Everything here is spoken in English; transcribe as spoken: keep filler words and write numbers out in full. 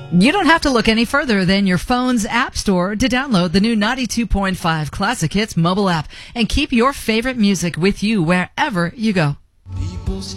You don't have to look any further than your phone's app store to download the new ninety-two point five Classic Hits mobile app and keep your favorite music with you wherever you go.